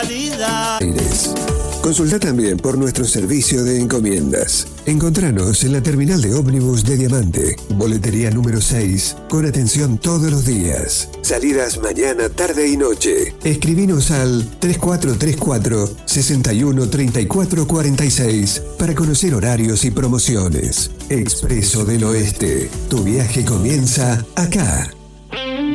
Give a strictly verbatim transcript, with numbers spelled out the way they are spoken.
Consulta también por nuestro servicio de encomiendas. Encontranos en la terminal de ómnibus de Diamante, boletería número seis, con atención todos los días. Salidas mañana, tarde y noche. Escribinos al tres cuatro tres cuatro, seis uno tres cuatro cuatro seis para conocer horarios y promociones. Expreso del Oeste. Tu viaje comienza acá.